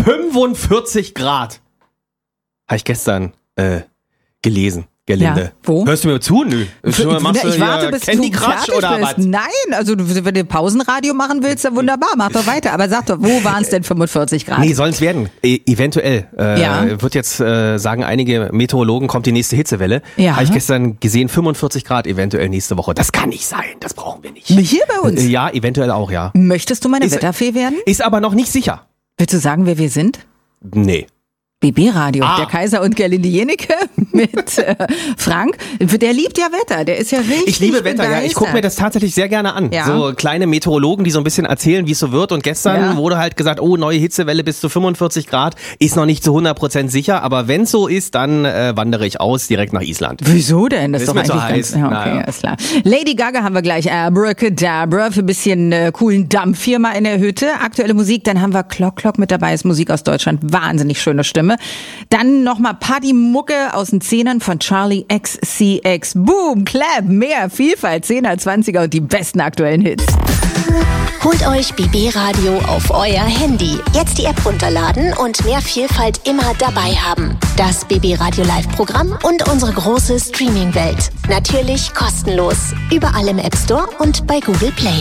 45 Grad. Habe ich gestern gelesen. Gelinde. Ja, wo? Hörst du mir zu? Nö. Ich warte, bis Candy du Crush fertig oder bist. was? Nein, also wenn du Pausenradio machen willst, dann wunderbar, mach doch weiter. Aber sag doch, wo waren es denn 45 Grad? Nee, sollen es werden. Eventuell. Wird jetzt, sagen einige Meteorologen, kommt die nächste Hitzewelle. Ja. Habe ich gestern gesehen, 45 Grad eventuell nächste Woche. Das kann nicht sein, das brauchen wir nicht. Hier bei uns? Ja, eventuell auch, ja. Möchtest du meine Wetterfee werden? Ist aber noch nicht sicher. Willst du sagen, wer wir sind? Nee. BB-Radio, der Kaiser und Gerlinde Jenecke mit Frank. Der liebt ja Wetter, der ist ja richtig Ich liebe Wetter, ja. Ich gucke mir das tatsächlich sehr gerne an. Ja. So kleine Meteorologen, die so ein bisschen erzählen, wie es so wird. Und gestern wurde halt gesagt, oh, neue Hitzewelle bis zu 45 Grad. Ist noch nicht zu 100% sicher, aber wenn es so ist, dann wandere ich aus direkt nach Island. Wieso denn? Das ist doch mir zu eigentlich heiß. ganz... Ja, okay, alles klar. Lady Gaga haben wir gleich. Abracadabra für ein bisschen coolen Dampf hier mal in der Hütte. Aktuelle Musik, dann haben wir Clock mit dabei. Ist Musik aus Deutschland. Wahnsinnig schöne Stimme. Dann nochmal Partymucke aus den Zehnern von Charlie XCX. Boom, Clap, mehr Vielfalt, 10er, 20er und die besten aktuellen Hits. Holt euch BB Radio auf euer Handy. Jetzt die App runterladen und mehr Vielfalt immer dabei haben. Das BB Radio Live-Programm und unsere große Streaming-Welt. Natürlich kostenlos. Überall im App Store und bei Google Play.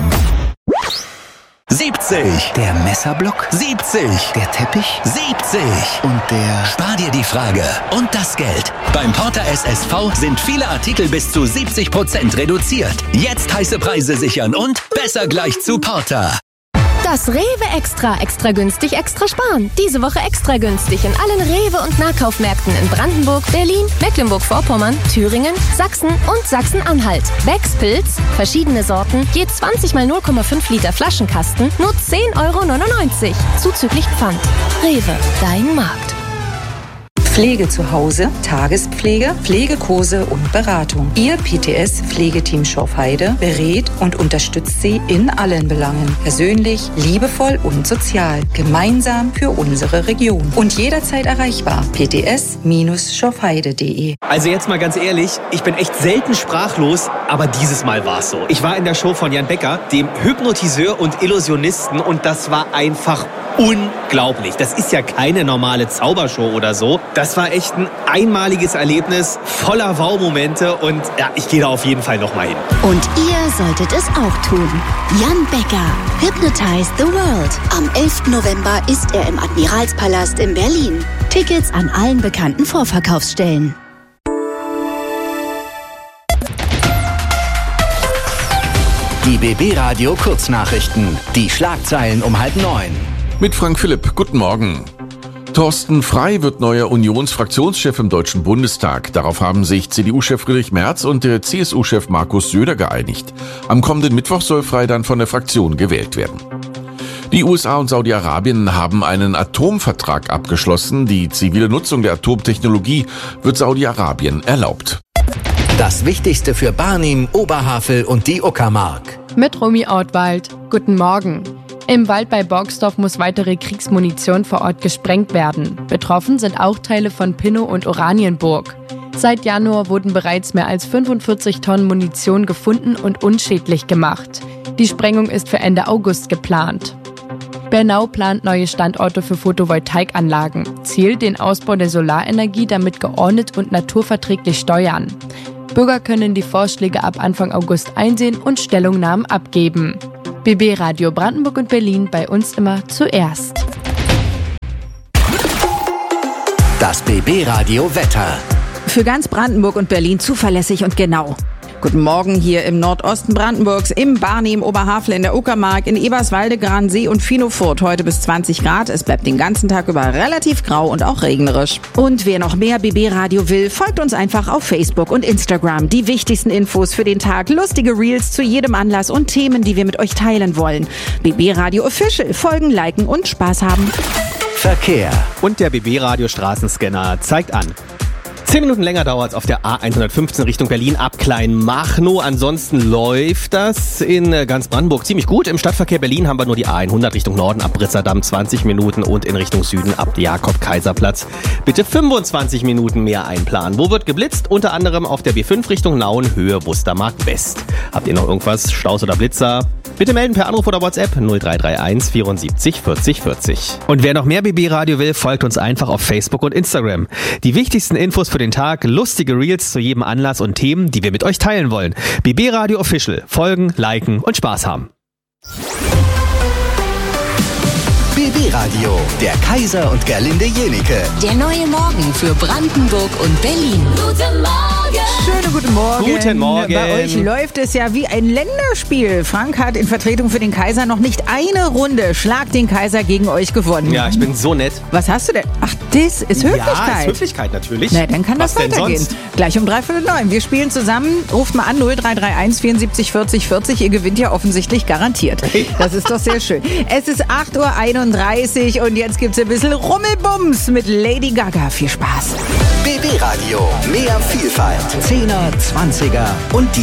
70. Der Messerblock. 70. Der Teppich. 70. Und der... Spar dir die Frage und das Geld. Beim Porter SSV sind viele Artikel bis zu 70% reduziert. Jetzt heiße Preise sichern und besser gleich zu Porter. Das Rewe Extra günstig, extra sparen. Diese Woche extra günstig in allen Rewe- und Nahkaufmärkten in Brandenburg, Berlin, Mecklenburg-Vorpommern, Thüringen, Sachsen und Sachsen-Anhalt. Becks Pilz, verschiedene Sorten, je 20 mal 0,5 Liter Flaschenkasten, nur 10,99 €, zuzüglich Pfand. Rewe, dein Markt. Pflege zu Hause, Tagespflege, Pflegekurse und Beratung. Ihr PTS-Pflegeteam Schorfheide berät und unterstützt Sie in allen Belangen. Persönlich, liebevoll und sozial. Gemeinsam für unsere Region. Und jederzeit erreichbar. pts-schorfheide.de. Also jetzt mal ganz ehrlich, ich bin echt selten sprachlos, aber dieses Mal war es so. Ich war in der Show von Jan Becker, dem Hypnotiseur und Illusionisten, und das war einfach unglaublich. Das ist ja keine normale Zaubershow oder so. Das war echt ein einmaliges Erlebnis, voller Wow-Momente, und ja, ich gehe da auf jeden Fall nochmal hin. Und ihr solltet es auch tun. Jan Becker, Hypnotize the World. Am 11. November ist er im Admiralspalast in Berlin. Tickets an allen bekannten Vorverkaufsstellen. Die BB Radio Kurznachrichten. Die Schlagzeilen um 8:30. Mit Frank Philipp, guten Morgen. Thorsten Frey wird neuer Unionsfraktionschef im Deutschen Bundestag. Darauf haben sich CDU-Chef Friedrich Merz und der CSU-Chef Markus Söder geeinigt. Am kommenden Mittwoch soll Frey dann von der Fraktion gewählt werden. Die USA und Saudi-Arabien haben einen Atomvertrag abgeschlossen. Die zivile Nutzung der Atomtechnologie wird Saudi-Arabien erlaubt. Das Wichtigste für Barnim, Oberhavel und die Uckermark. Mit Romy Ortwald. Guten Morgen. Im Wald bei Borgsdorf muss weitere Kriegsmunition vor Ort gesprengt werden. Betroffen sind auch Teile von Pinnow und Oranienburg. Seit Januar wurden bereits mehr als 45 Tonnen Munition gefunden und unschädlich gemacht. Die Sprengung ist für Ende August geplant. Bernau plant neue Standorte für Photovoltaikanlagen. Ziel: den Ausbau der Solarenergie damit geordnet und naturverträglich steuern. Bürger können die Vorschläge ab Anfang August einsehen und Stellungnahmen abgeben. BB Radio Brandenburg und Berlin, bei uns immer zuerst. Das BB Radio Wetter. Für ganz Brandenburg und Berlin zuverlässig und genau. Guten Morgen hier im Nordosten Brandenburgs, im Barnim, Oberhavel, in der Uckermark, in Eberswalde, Gransee und Finofurt. Heute bis 20 Grad. Es bleibt den ganzen Tag über relativ grau und auch regnerisch. Und wer noch mehr BB-Radio will, folgt uns einfach auf Facebook und Instagram. Die wichtigsten Infos für den Tag, lustige Reels zu jedem Anlass und Themen, die wir mit euch teilen wollen. BB-Radio Official. Folgen, liken und Spaß haben. Verkehr. Und der BB-Radio Straßenscanner zeigt an. 10 Minuten länger dauert es auf der A115 Richtung Berlin ab Kleinmachnow. Ansonsten läuft das in ganz Brandenburg ziemlich gut. Im Stadtverkehr Berlin haben wir nur die A100 Richtung Norden ab Britzerdamm 20 Minuten und in Richtung Süden ab Jakob-Kaiser-Platz bitte 25 Minuten mehr einplanen. Wo wird geblitzt? Unter anderem auf der B5 Richtung Nauen, Höhe Wustermark West. Habt ihr noch irgendwas? Staus oder Blitzer? Bitte melden per Anruf oder WhatsApp 0331 74 40 40. Und wer noch mehr BB Radio will, folgt uns einfach auf Facebook und Instagram. Die wichtigsten Infos für den Tag, lustige Reels zu jedem Anlass und Themen, die wir mit euch teilen wollen. BB Radio Official. Folgen, liken und Spaß haben. BB Radio, der Kaiser und Gerlinde Jenike. Der neue Morgen für Brandenburg und Berlin. Guten Morgen. Schönen guten Morgen. Guten Morgen. Bei euch läuft es ja wie ein Länderspiel. Frank hat in Vertretung für den Kaiser noch nicht eine Runde Schlag den Kaiser gegen euch gewonnen. Ja, ich bin so nett. Was hast du denn? Ach, das ist Höflichkeit. Ja, ist Höflichkeit natürlich. Na, dann kann das weitergehen. Gleich um 3:45. Wir spielen zusammen. Ruft mal an 0331 74 40 40. Ihr gewinnt ja offensichtlich garantiert. Das ist doch sehr schön. Es ist 8:31 Uhr und jetzt gibt's ein bisschen Rummelbums mit Lady Gaga. Viel Spaß. BB Radio, mehr Vielfalt. 10er, 20er und die